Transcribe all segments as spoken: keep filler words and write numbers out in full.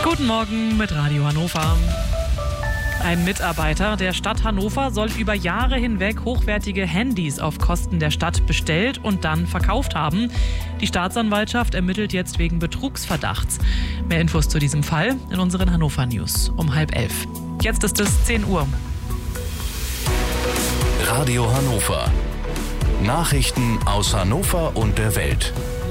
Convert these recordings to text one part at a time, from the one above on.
Guten Morgen mit Radio Hannover. Ein Mitarbeiter der Stadt Hannover soll über Jahre hinweg hochwertige Handys auf Kosten der Stadt bestellt und dann verkauft haben. Die Staatsanwaltschaft ermittelt jetzt wegen Betrugsverdachts. Mehr Infos zu diesem Fall in unseren Hannover News um halb elf. Jetzt ist es zehn Uhr. Radio Hannover. Nachrichten aus Hannover und der Welt.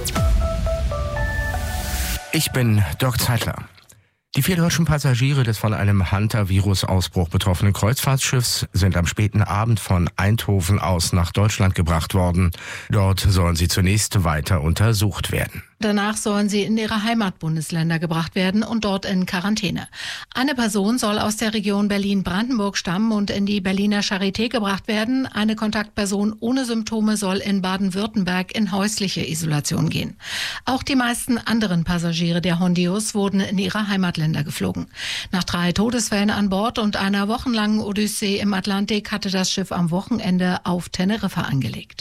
Ich bin Dirk Zeitler. Die vier deutschen Passagiere des von einem Hunter-Virus-Ausbruch betroffenen Kreuzfahrtschiffs sind am späten Abend von Eindhoven aus nach Deutschland gebracht worden. Dort sollen sie zunächst weiter untersucht werden. Danach sollen sie in ihre Heimatbundesländer gebracht werden und dort in Quarantäne. Eine Person soll aus der Region Berlin-Brandenburg stammen und in die Berliner Charité gebracht werden. Eine Kontaktperson ohne Symptome soll in Baden-Württemberg in häusliche Isolation gehen. Auch die meisten anderen Passagiere der Hondios wurden in ihre Heimatländer geflogen. Nach drei Todesfällen an Bord und einer wochenlangen Odyssee im Atlantik hatte das Schiff am Wochenende auf Teneriffa angelegt.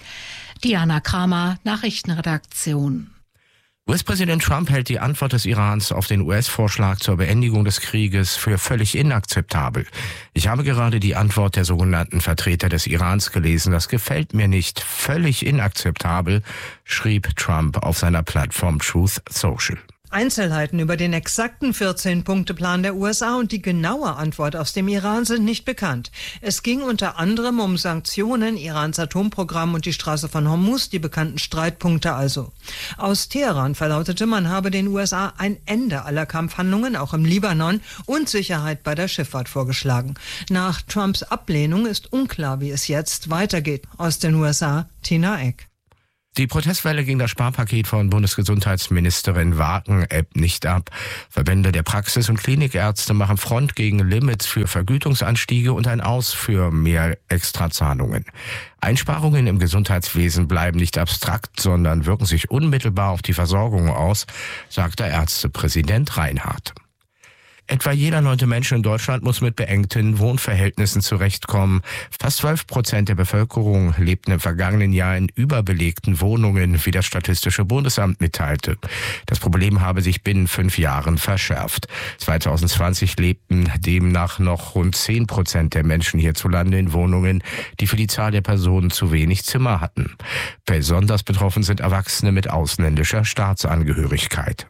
Diana Kramer, Nachrichtenredaktion. U S-Präsident Trump hält die Antwort des Irans auf den U S-Vorschlag zur Beendigung des Krieges für völlig inakzeptabel. Ich habe gerade die Antwort der sogenannten Vertreter des Irans gelesen. Das gefällt mir nicht. Völlig inakzeptabel, schrieb Trump auf seiner Plattform Truth Social. Einzelheiten über den exakten vierzehn-Punkte-Plan der U S A und die genaue Antwort aus dem Iran sind nicht bekannt. Es ging unter anderem um Sanktionen, Irans Atomprogramm und die Straße von Hormuz, die bekannten Streitpunkte also. Aus Teheran verlautete, man habe den U S A ein Ende aller Kampfhandlungen, auch im Libanon, und Sicherheit bei der Schifffahrt vorgeschlagen. Nach Trumps Ablehnung ist unklar, wie es jetzt weitergeht. Aus den U S A, Tina Eck. Die Protestwelle gegen das Sparpaket von Bundesgesundheitsministerin Wagen ebbt nicht ab. Verbände der Praxis- und Klinikärzte machen Front gegen Limits für Vergütungsanstiege und ein Aus für mehr Extrazahlungen. Einsparungen im Gesundheitswesen bleiben nicht abstrakt, sondern wirken sich unmittelbar auf die Versorgung aus, sagt der Ärztepräsident Reinhardt. Etwa jeder neunte Mensch in Deutschland muss mit beengten Wohnverhältnissen zurechtkommen. Fast zwölf Prozent der Bevölkerung lebten im vergangenen Jahr in überbelegten Wohnungen, wie das Statistische Bundesamt mitteilte. Das Problem habe sich binnen fünf Jahren verschärft. zwanzig zwanzig lebten demnach noch rund zehn Prozent der Menschen hierzulande in Wohnungen, die für die Zahl der Personen zu wenig Zimmer hatten. Besonders betroffen sind Erwachsene mit ausländischer Staatsangehörigkeit.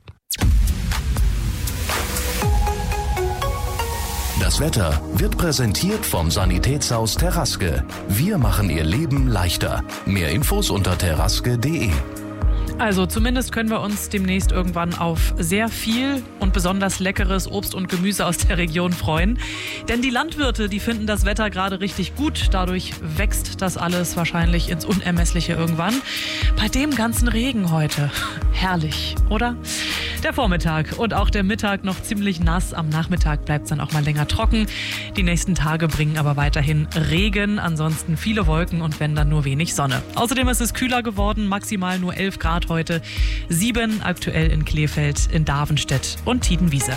Das Wetter wird präsentiert vom Sanitätshaus Terraske. Wir machen Ihr Leben leichter. Mehr Infos unter terraske punkt de. Also zumindest können wir uns demnächst irgendwann auf sehr viel und besonders leckeres Obst und Gemüse aus der Region freuen. Denn die Landwirte, die finden das Wetter gerade richtig gut. Dadurch wächst das alles wahrscheinlich ins Unermessliche irgendwann. Bei dem ganzen Regen heute. Herrlich, oder? Der Vormittag und auch der Mittag noch ziemlich nass. Am Nachmittag bleibt es dann auch mal länger trocken. Die nächsten Tage bringen aber weiterhin Regen. Ansonsten viele Wolken und wenn dann nur wenig Sonne. Außerdem ist es kühler geworden. Maximal nur elf Grad heute. sieben aktuell in Kleefeld, in Davenstedt und Tiedenwiese.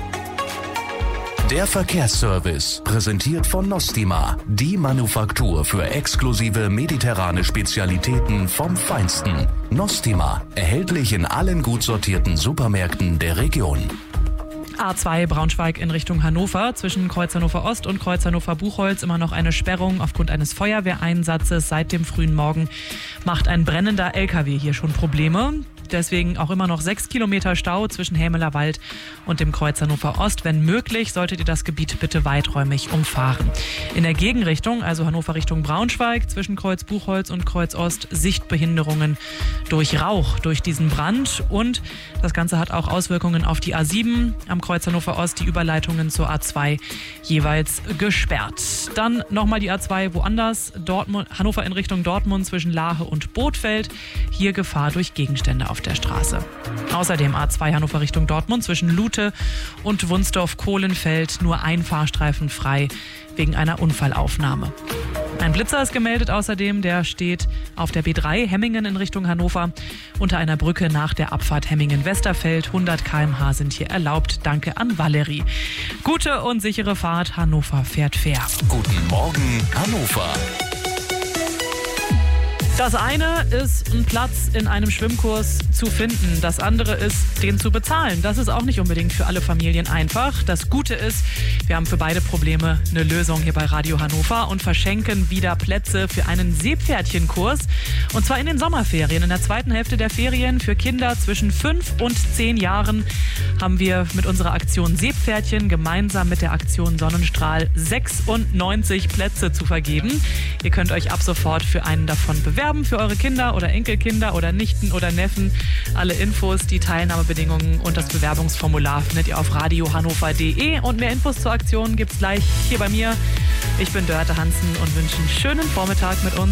Der Verkehrsservice, präsentiert von Nostima, die Manufaktur für exklusive mediterrane Spezialitäten vom Feinsten. Nostima, erhältlich in allen gut sortierten Supermärkten der Region. A zwei Braunschweig in Richtung Hannover. Zwischen Kreuz Hannover Ost und Kreuz Hannover Buchholz immer noch eine Sperrung aufgrund eines Feuerwehreinsatzes. Seit dem frühen Morgen macht ein brennender L K W hier schon Probleme. Deswegen auch immer noch sechs Kilometer Stau zwischen Hämeler Wald und dem Kreuz Hannover Ost. Wenn möglich, solltet ihr das Gebiet bitte weiträumig umfahren. In der Gegenrichtung, also Hannover Richtung Braunschweig, zwischen Kreuz Buchholz und Kreuz Ost, Sichtbehinderungen durch Rauch, durch diesen Brand. Und das Ganze hat auch Auswirkungen auf die A sieben. Am Kreuz Hannover Ost die Überleitungen zur A zwei jeweils gesperrt. Dann nochmal die A zwei woanders. Dortmund, Hannover in Richtung Dortmund zwischen Lahe und Bothfeld. Hier Gefahr durch Gegenstände auf der Straße. Außerdem A zwei Hannover Richtung Dortmund zwischen Lute und Wunsdorf-Kohlenfeld nur ein Fahrstreifen frei wegen einer Unfallaufnahme. Ein Blitzer ist gemeldet außerdem, der steht auf der B drei Hemmingen in Richtung Hannover unter einer Brücke nach der Abfahrt Hemmingen-Westerfeld. hundert Kilometer pro Stunde sind hier erlaubt. Danke an Valerie. Gute und sichere Fahrt. Hannover fährt fair. Guten Morgen, Hannover. Das eine ist, einen Platz in einem Schwimmkurs zu finden. Das andere ist, den zu bezahlen. Das ist auch nicht unbedingt für alle Familien einfach. Das Gute ist, wir haben für beide Probleme eine Lösung hier bei Radio Hannover und verschenken wieder Plätze für einen Seepferdchenkurs. Und zwar in den Sommerferien. In der zweiten Hälfte der Ferien für Kinder zwischen fünf und zehn Jahren haben wir mit unserer Aktion Seepferdchen gemeinsam mit der Aktion Sonnenstrahl sechsundneunzig Plätze zu vergeben. Ihr könnt euch ab sofort für einen davon bewerben. Für eure Kinder oder Enkelkinder oder Nichten oder Neffen. Alle Infos, die Teilnahmebedingungen und das Bewerbungsformular findet ihr auf radio hannover punkt de. Und mehr Infos zur Aktion gibt's gleich hier bei mir. Ich bin Dörte Hansen und wünsche einen schönen Vormittag mit uns.